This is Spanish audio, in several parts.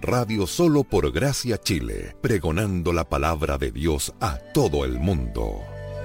Radio Solo por Gracia Chile, pregonando la palabra de Dios a todo el mundo.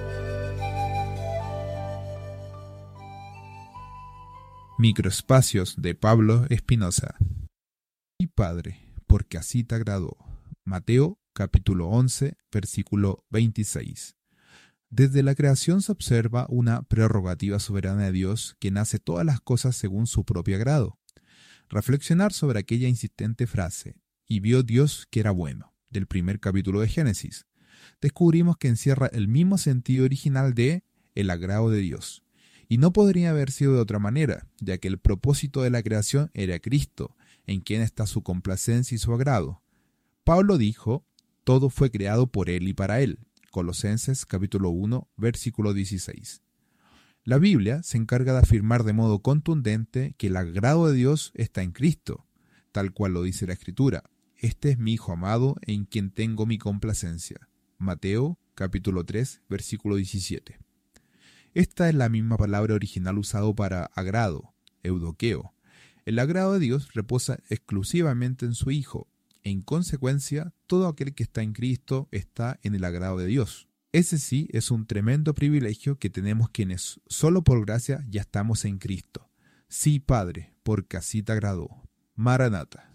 Microespacios de Pablo Espinosa. Y Padre, porque así te agradó. Mateo capítulo 11, versículo 26. Desde la creación se observa una prerrogativa soberana de Dios, quien hace todas las cosas según su propio agrado. Reflexionar sobre aquella insistente frase, y vio Dios que era bueno, del primer capítulo de Génesis, descubrimos que encierra el mismo sentido original de el agrado de Dios. Y no podría haber sido de otra manera, ya que el propósito de la creación era Cristo, en quien está su complacencia y su agrado. Pablo dijo, todo fue creado por Él y para Él. Colosenses capítulo 1, versículo 16. La Biblia se encarga de afirmar de modo contundente que el agrado de Dios está en Cristo, tal cual lo dice la Escritura. Este es mi Hijo amado, en quien tengo mi complacencia. Mateo capítulo 3, versículo 17. Esta es la misma palabra original usada para agrado, eudoqueo. El agrado de Dios reposa exclusivamente en su Hijo. En consecuencia, todo aquel que está en Cristo está en el agrado de Dios. Ese sí es un tremendo privilegio que tenemos quienes solo por gracia ya estamos en Cristo. Sí, Padre, porque así te agradó. Maranata.